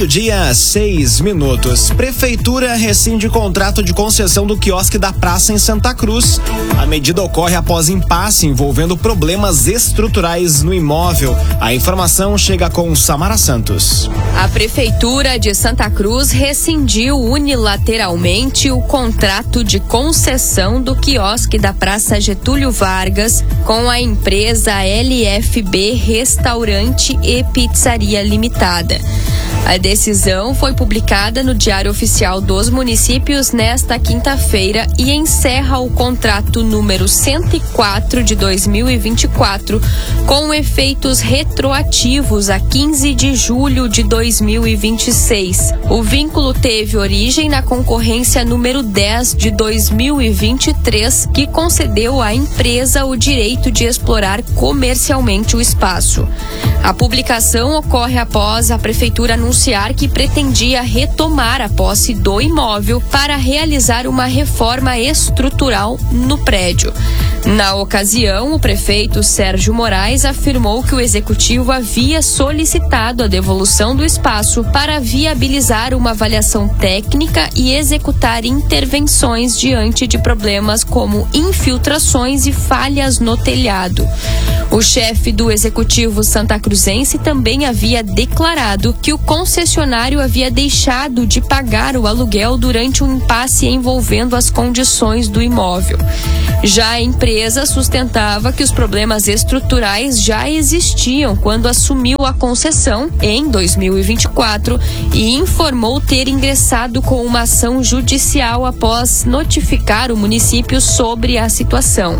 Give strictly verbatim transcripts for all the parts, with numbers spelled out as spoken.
Meio-dia, seis minutos. Prefeitura rescinde contrato de concessão do quiosque da praça em Santa Cruz. A medida ocorre após impasse envolvendo problemas estruturais no imóvel. A informação chega com Samara Santos. A Prefeitura de Santa Cruz rescindiu unilateralmente o contrato de concessão do quiosque da Praça Getúlio Vargas com a empresa L F B Restaurante e Pizzaria Limitada. A decisão foi publicada no Diário Oficial dos Municípios nesta quinta-feira e encerra o contrato número cento e quatro de dois mil e vinte e quatro, com efeitos retroativos a quinze de julho de dois mil e vinte e seis. O vínculo teve origem na concorrência número dez de dois mil e vinte e três, que concedeu à empresa o direito de explorar comercialmente o espaço. A publicação ocorre após a Prefeitura anunciar que pretendia retomar a posse do imóvel para realizar uma reforma estrutural no prédio. Na ocasião, o prefeito Sérgio Moraes afirmou que o executivo havia solicitado a devolução do espaço para viabilizar uma avaliação técnica e executar intervenções diante de problemas como infiltrações e falhas no telhado. O chefe do executivo santacruzense também havia declarado que o concessionário havia deixado de pagar o aluguel durante um impasse envolvendo as condições do imóvel. Já a empresa sustentava que os problemas estruturais já existiam quando assumiu a concessão em dois mil e vinte e quatro e informou ter ingressado com uma ação judicial após notificar o município sobre a situação.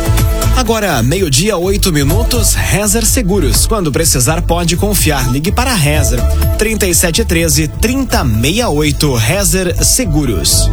Agora, meio-dia, oito minutos, Rezer Seguros. Quando precisar, pode confiar. Ligue para a Rezer. trinta e sete treze, trinta sessenta e oito, Rezer Seguros.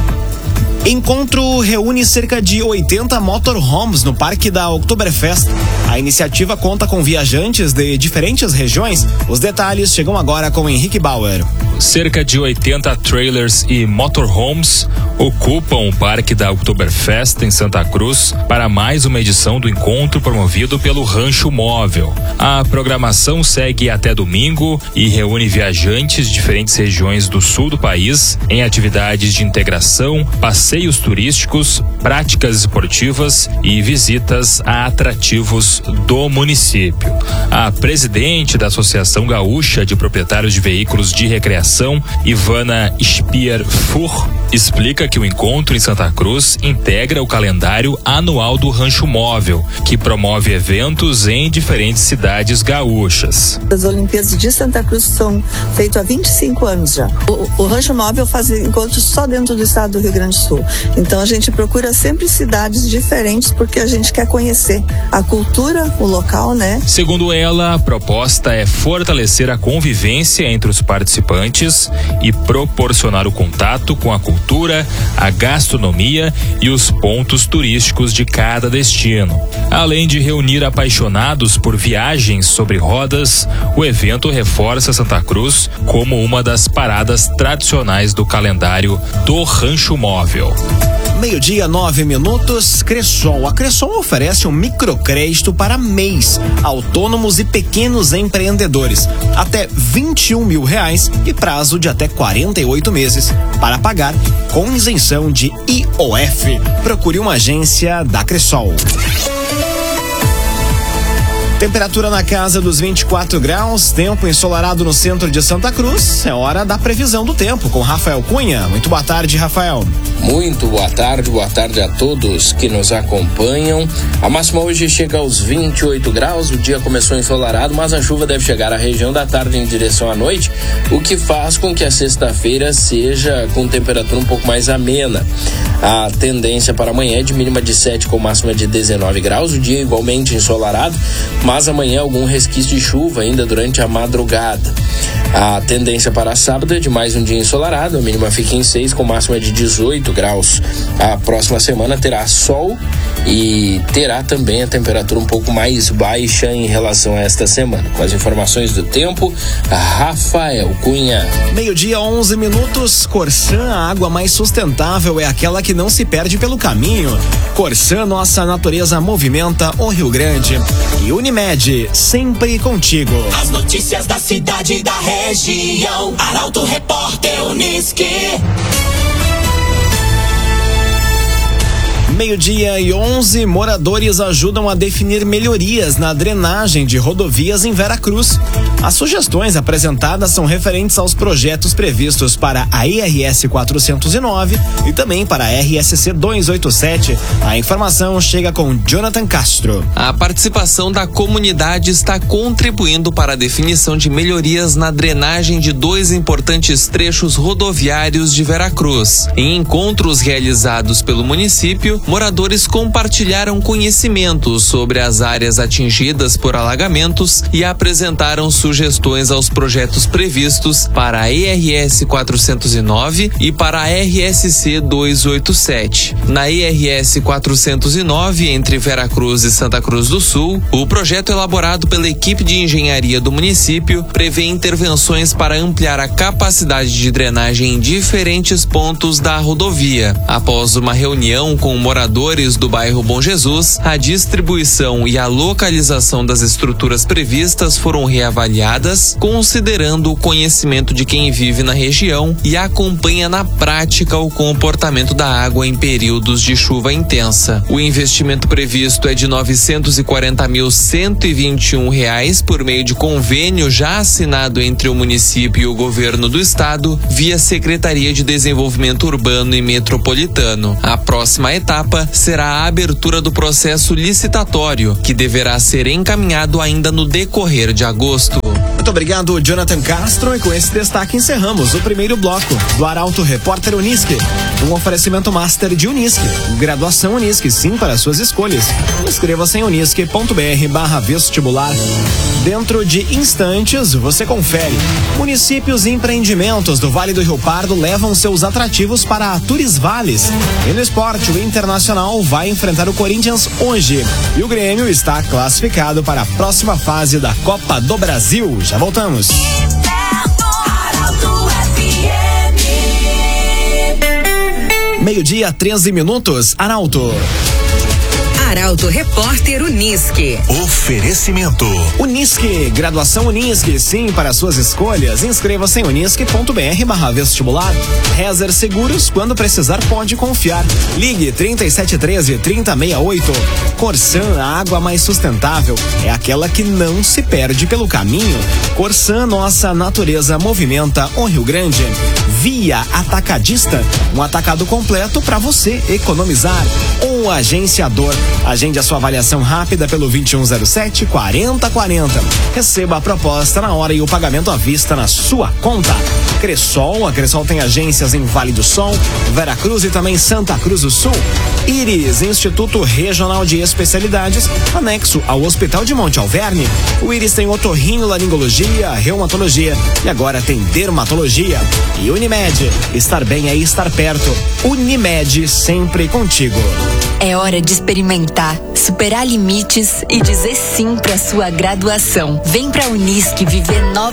Encontro reúne cerca de oitenta motorhomes no parque da Oktoberfest. A iniciativa conta com viajantes de diferentes regiões. Os detalhes chegam agora com Henrique Bauer. Cerca de oitenta trailers e motorhomes ocupam o parque da Oktoberfest em Santa Cruz para mais uma edição do encontro promovido pelo Rancho Móvel. A programação segue até domingo e reúne viajantes de diferentes regiões do sul do país em atividades de integração, passeios turísticos, práticas esportivas e visitas a atrativos do município. A presidente da Associação Gaúcha de Proprietários de Veículos de Recreação, Ivana Spier-Fur, explica que o encontro em Santa Cruz integra o calendário anual do Rancho Móvel, que promove eventos em diferentes cidades gaúchas. As Olimpíadas de Santa Cruz são feitas há vinte e cinco anos já. O, o Rancho Móvel faz encontros só dentro do estado do Rio Grande do Sul. Então a gente procura sempre cidades diferentes porque a gente quer conhecer a cultura, o local, né? Segundo ela, a proposta é fortalecer a convivência entre os participantes e proporcionar o contato com a cultura, a gastronomia e os pontos turísticos de cada destino. Além de reunir apaixonados por viagens sobre rodas, o evento reforça Santa Cruz como uma das paradas tradicionais do calendário do Rancho Móvel. Meio-dia, nove minutos, Cressol. A Cressol oferece um microcrédito para M E Is, autônomos e pequenos empreendedores, até vinte e um mil reais e prazo de até quarenta e oito meses, para pagar com isenção de I O F. Procure uma agência da Cressol. Temperatura na casa dos vinte e quatro graus, tempo ensolarado no centro de Santa Cruz. É hora da previsão do tempo com Rafael Cunha. Muito boa tarde, Rafael. Muito boa tarde, boa tarde a todos que nos acompanham. A máxima hoje chega aos vinte e oito graus, o dia começou ensolarado, mas a chuva deve chegar à região da tarde em direção à noite, o que faz com que a sexta-feira seja com temperatura um pouco mais amena. A tendência para amanhã é de mínima de sete com máxima de dezenove graus, o dia igualmente ensolarado, mas amanhã algum resquício de chuva ainda durante a madrugada. A tendência para sábado é de mais um dia ensolarado, a mínima fica em seis com máxima de dezoito graus. A próxima semana terá sol e terá também a temperatura um pouco mais baixa em relação a esta semana. Com as informações do tempo, Rafael Cunha. Meio-dia, onze minutos. Corsã, a água mais sustentável é aquela que não se perde pelo caminho. Corsã, nossa natureza movimenta o Rio Grande. E Unimed, sempre contigo. As notícias da cidade e da região. região. Arauto Repórter Unisque. Meio-dia e onze, moradores ajudam a definir melhorias na drenagem de rodovias em Veracruz. As sugestões apresentadas são referentes aos projetos previstos para a I R S quatrocentos e nove e também para a R S C duzentos e oitenta e sete. A informação chega com Jonathan Castro. A participação da comunidade está contribuindo para a definição de melhorias na drenagem de dois importantes trechos rodoviários de Veracruz. Em encontros realizados pelo município, moradores compartilharam conhecimentos sobre as áreas atingidas por alagamentos e apresentaram sugestões aos projetos previstos para a E R S quatrocentos e nove e para a R S C duzentos e oitenta e sete. Na E R S quatrocentos e nove, entre Veracruz e Santa Cruz do Sul, o projeto elaborado pela equipe de engenharia do município prevê intervenções para ampliar a capacidade de drenagem em diferentes pontos da rodovia. Após uma reunião com moradores do bairro Bom Jesus, a distribuição e a localização das estruturas previstas foram reavaliadas, considerando o conhecimento de quem vive na região e acompanha na prática o comportamento da água em períodos de chuva intensa. O investimento previsto é de novecentos e quarenta mil cento e vinte e um reais por meio de convênio já assinado entre o município e o governo do estado via Secretaria de Desenvolvimento Urbano e Metropolitano. A próxima etapa será a abertura do processo licitatório, que deverá ser encaminhado ainda no decorrer de agosto. Muito obrigado, Jonathan Castro, e com esse destaque encerramos o primeiro bloco do Arauto Repórter Unisque. Um oferecimento master de Unisque. Graduação Unisque, sim, para suas escolhas. Inscreva-se em unisque.br barra vestibular. Dentro de instantes, você confere. Municípios e empreendimentos do Vale do Rio Pardo levam seus atrativos para a Turisvales. E no esporte, o Internacional vai enfrentar o Corinthians hoje. E o Grêmio está classificado para a próxima fase da Copa do Brasil. Já voltamos. Meio-dia, treze minutos, Arauto. Arauto Repórter Unisque. Oferecimento. Unisque, graduação Unisque, sim, para suas escolhas. Inscreva-se em unisque.br barra vestibular. Rezer Seguros, quando precisar pode confiar. Ligue trinta e sete treze, trinta sessenta e oito. Corsan, a água mais sustentável é aquela que não se perde pelo caminho. Corsan, nossa natureza movimenta o Rio Grande. Via Atacadista, um atacado completo para você economizar. Um agenciador. Agende a sua avaliação rápida pelo vinte e um zero sete, quarenta quarenta. Receba a proposta na hora e o pagamento à vista na sua conta. Cressol, a Cressol tem agências em Vale do Sol, Veracruz e também Santa Cruz do Sul. Íris, Instituto Regional de Especialidades, anexo ao Hospital de Monte Alverne. O Íris tem otorrinolaringologia, reumatologia e agora tem dermatologia. E Unimed, estar bem é estar perto. Unimed, sempre contigo. É hora de experimentar, superar limites e dizer sim para sua graduação. Vem pra Unisque viver novas